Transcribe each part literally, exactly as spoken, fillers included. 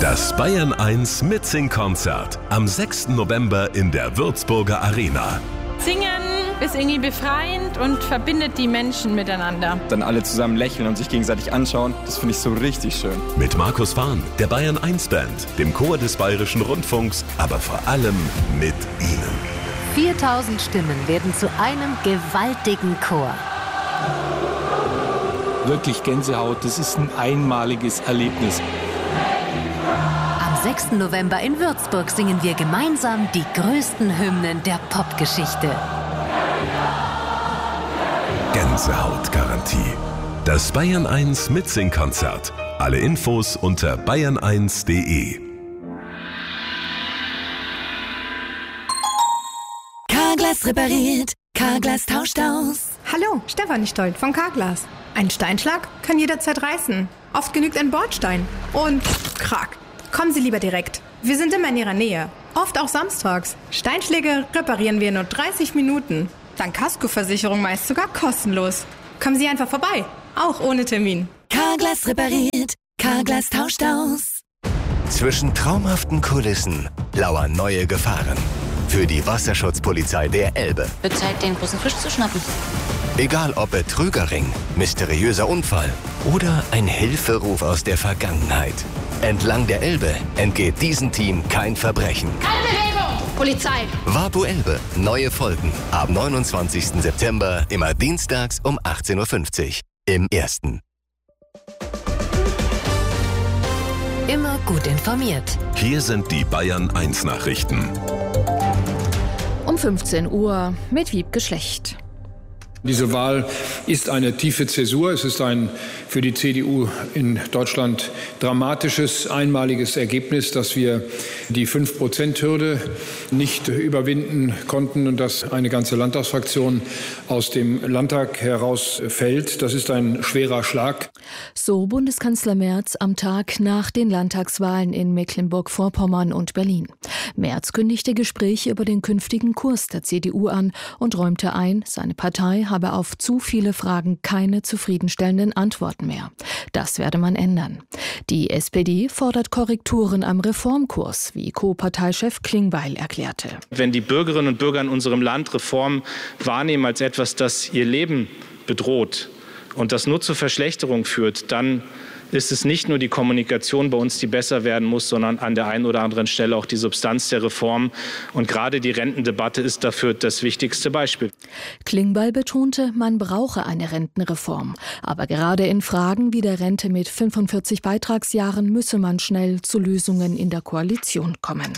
Das Bayern eins Mitsing-Konzert am sechsten November in der Würzburger Arena. Singen ist irgendwie befreiend und verbindet die Menschen miteinander. Dann alle zusammen lächeln und sich gegenseitig anschauen, das finde ich so richtig schön. Mit Markus Fahn, der Bayern eins Band, dem Chor des Bayerischen Rundfunks, aber vor allem mit Ihnen. viertausend Stimmen werden zu einem gewaltigen Chor. Wirklich Gänsehaut, das ist ein einmaliges Erlebnis. Am sechsten November in Würzburg singen wir gemeinsam die größten Hymnen der Popgeschichte. Gänsehautgarantie. Das Bayern eins Mitsing-Konzert. Alle Infos unter bayern eins punkt de. Carglass repariert, Carglass tauscht aus. Hallo, Stefanie Stolt von Carglass. Ein Steinschlag kann jederzeit reißen. Oft genügt ein Bordstein. Und krack. Kommen Sie lieber direkt. Wir sind immer in Ihrer Nähe. Oft auch samstags. Steinschläge reparieren wir in nur dreißig Minuten. Dank Kaskoversicherung meist sogar kostenlos. Kommen Sie einfach vorbei. Auch ohne Termin. Carglass repariert, Carglass tauscht aus. Zwischen traumhaften Kulissen lauern neue Gefahren. Für die Wasserschutzpolizei der Elbe. Wird Zeit, den großen Fisch zu schnappen. Egal ob Betrügerring, mysteriöser Unfall oder ein Hilferuf aus der Vergangenheit. Entlang der Elbe entgeht diesem Team kein Verbrechen. Keine Bewegung! Polizei! Wapo Elbe. Neue Folgen. Ab neunundzwanzigsten September, immer dienstags um achtzehn Uhr fünfzig. Im Ersten. Immer gut informiert. Hier sind die Bayern eins Nachrichten. Um fünfzehn Uhr mit Wiebke Schlecht. Diese Wahl ist eine tiefe Zäsur. Es ist ein für die C D U in Deutschland dramatisches, einmaliges Ergebnis, dass wir die fünf Prozent Hürde nicht überwinden konnten und dass eine ganze Landtagsfraktion aus dem Landtag herausfällt. Das ist ein schwerer Schlag. So Bundeskanzler Merz am Tag nach den Landtagswahlen in Mecklenburg-Vorpommern und Berlin. Merz kündigte Gespräche über den künftigen Kurs der C D U an und räumte ein, seine Partei habe auf zu viele Fragen keine zufriedenstellenden Antworten mehr. Das werde man ändern. Die S P D fordert Korrekturen am Reformkurs, wie Co-Parteichef Klingbeil erklärte. Wenn die Bürgerinnen und Bürger in unserem Land Reform wahrnehmen als etwas, das ihr Leben bedroht und das nur zur Verschlechterung führt, dann ist es nicht nur die Kommunikation bei uns, die besser werden muss, sondern an der einen oder anderen Stelle auch die Substanz der Reform. Und gerade die Rentendebatte ist dafür das wichtigste Beispiel. Klingbeil betonte, man brauche eine Rentenreform. Aber gerade in Fragen wie der Rente mit fünfundvierzig Beitragsjahren müsse man schnell zu Lösungen in der Koalition kommen.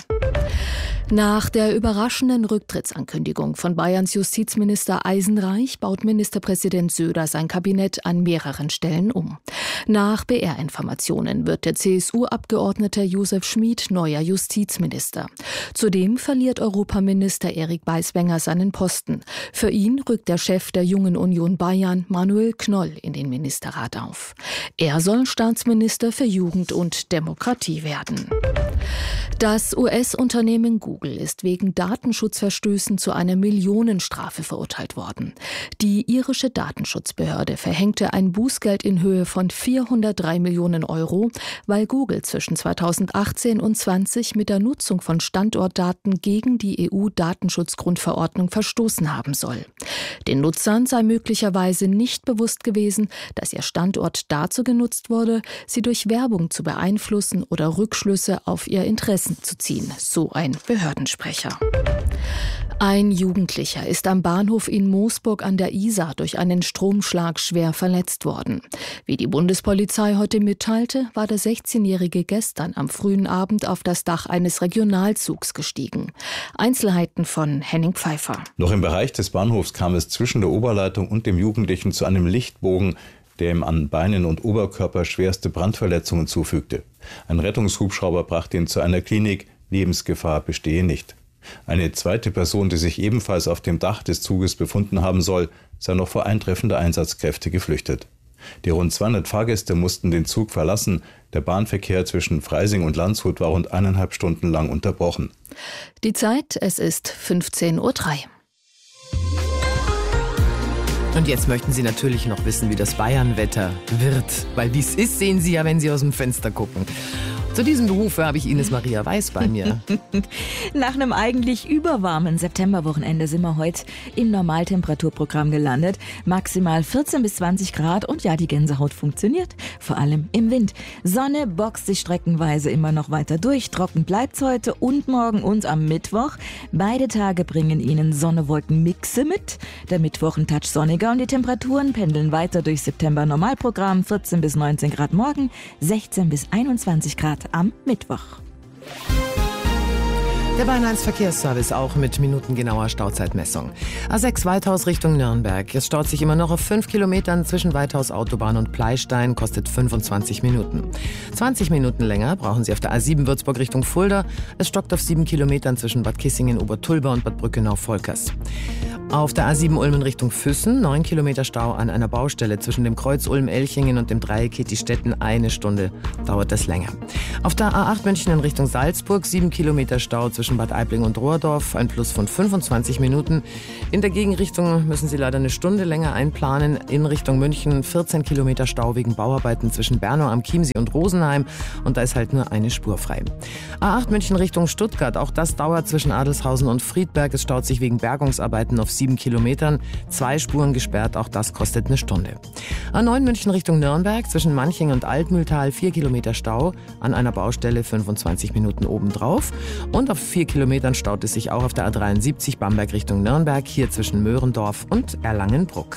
Nach der überraschenden Rücktrittsankündigung von Bayerns Justizminister Eisenreich baut Ministerpräsident Söder sein Kabinett an mehreren Stellen um. Nach B R-Informationen wird der C S U-Abgeordnete Josef Schmid neuer Justizminister. Zudem verliert Europaminister Erik Beiswenger seinen Posten. Für ihn rückt der Chef der Jungen Union Bayern, Manuel Knoll, in den Ministerrat auf. Er soll Staatsminister für Jugend und Demokratie werden. Das U S-Unternehmen Google ist wegen Datenschutzverstößen zu einer Millionenstrafe verurteilt worden. Die irische Datenschutzbehörde verhängte ein Bußgeld in Höhe von vierhundertdrei Millionen Euro, weil Google zwischen zweitausendachtzehn und zwanzig mit der Nutzung von Standortdaten gegen die E U-Datenschutzgrundverordnung verstoßen haben soll. Den Nutzern sei möglicherweise nicht bewusst gewesen, dass ihr Standort dazu genutzt wurde, sie durch Werbung zu beeinflussen oder Rückschlüsse auf ihr Interessen zu ziehen, so ein Behördensprecher. Ein Jugendlicher ist am Bahnhof in Moosburg an der Isar durch einen Stromschlag schwer verletzt worden. Wie die Bundespolizei heute mitteilte, war der sechzehnjährige gestern am frühen Abend auf das Dach eines Regionalzugs gestiegen. Einzelheiten von Henning Pfeiffer. Noch im Bereich des Bahnhofs kam es zwischen der Oberleitung und dem Jugendlichen zu einem Lichtbogen, der ihm an Beinen und Oberkörper schwerste Brandverletzungen zufügte. Ein Rettungshubschrauber brachte ihn zu einer Klinik. Lebensgefahr bestehe nicht. Eine zweite Person, die sich ebenfalls auf dem Dach des Zuges befunden haben soll, sei noch vor Eintreffen der Einsatzkräfte geflüchtet. Die rund zweihundert Fahrgäste mussten den Zug verlassen. Der Bahnverkehr zwischen Freising und Landshut war rund eineinhalb Stunden lang unterbrochen. Die Zeit, es ist fünfzehn Uhr drei. Und jetzt möchten Sie natürlich noch wissen, wie das Bayern-Wetter wird. Weil wie es ist, sehen Sie ja, wenn Sie aus dem Fenster gucken. Zu diesem Beruf habe ich Ines Maria Weiß bei mir. Nach einem eigentlich überwarmen Septemberwochenende sind wir heute im Normaltemperaturprogramm gelandet. Maximal vierzehn bis zwanzig Grad und ja, die Gänsehaut funktioniert, vor allem im Wind. Sonne boxt sich streckenweise immer noch weiter durch. Trocken bleibt's heute und morgen und am Mittwoch. Beide Tage bringen Ihnen Sonne-Wolken-Mixe mit. Der Mittwoch ein Touch sonniger und die Temperaturen pendeln weiter durch September-Normalprogramm. vierzehn bis neunzehn Grad morgen, sechzehn bis einundzwanzig Grad am Mittwoch. Der Bayern eins Verkehrsservice auch mit minutengenauer Stauzeitmessung. A sechs Weithaus Richtung Nürnberg. Es staut sich immer noch auf fünf Kilometern zwischen Weithaus Autobahn und Pleistein, kostet fünfundzwanzig Minuten. zwanzig Minuten länger brauchen Sie auf der A sieben Würzburg Richtung Fulda. Es stockt auf sieben Kilometern zwischen Bad Kissingen, Obertulba und Bad Brückenau-Volkers. Auf der A sieben Ulmen Richtung Füssen, neun Kilometer Stau an einer Baustelle zwischen dem Kreuz Ulm-Elchingen und dem Dreieck Kettistetten. Eine Stunde dauert das länger. Auf der A acht München in Richtung Salzburg, sieben Kilometer Stau zwischen Bad Aibling und Rohrdorf, ein Plus von fünfundzwanzig Minuten. In der Gegenrichtung müssen Sie leider eine Stunde länger einplanen. In Richtung München vierzehn Kilometer Stau wegen Bauarbeiten zwischen Bernau am Chiemsee und Rosenheim. Und da ist halt nur eine Spur frei. A acht München Richtung Stuttgart, auch das dauert zwischen Adelshausen und Friedberg. Es staut sich wegen Bergungsarbeiten auf sieben Kilometern. Zwei Spuren gesperrt, auch das kostet eine Stunde. A neun München Richtung Nürnberg, zwischen Manching und Altmühltal vier Kilometer Stau. An einer Baustelle fünfundzwanzig Minuten obendrauf. Und auf vier Kilometern staut es sich auch auf der A dreiundsiebzig Bamberg Richtung Nürnberg, hier zwischen Möhrendorf und Erlangenbruck.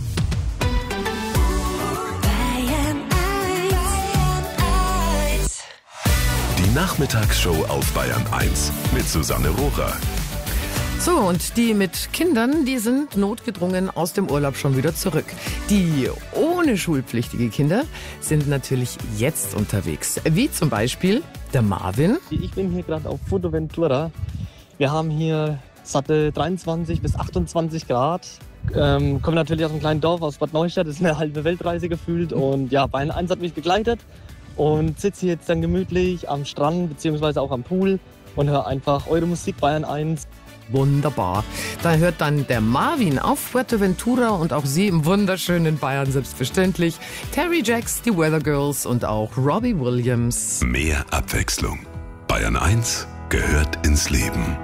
Die Nachmittagsshow auf Bayern eins mit Susanne Rohrer. So, und die mit Kindern, die sind notgedrungen aus dem Urlaub schon wieder zurück. Die ohne schulpflichtige Kinder sind natürlich jetzt unterwegs. Wie zum Beispiel der Marvin. Ich bin hier gerade auf Fuerteventura. Wir haben hier satte dreiundzwanzig bis achtundzwanzig Grad. Ähm, kommen natürlich aus einem kleinen Dorf aus Bad Neustadt. Das ist eine halbe Weltreise gefühlt. Und ja, Bayern eins hat mich begleitet und sitze jetzt dann gemütlich am Strand bzw. auch am Pool und höre einfach eure Musik Bayern eins. Wunderbar. Da hört dann der Marvin auf Fuerteventura und auch sie im wunderschönen Bayern selbstverständlich. Terry Jacks, die Weather Girls und auch Robbie Williams. Mehr Abwechslung. Bayern eins gehört ins Leben.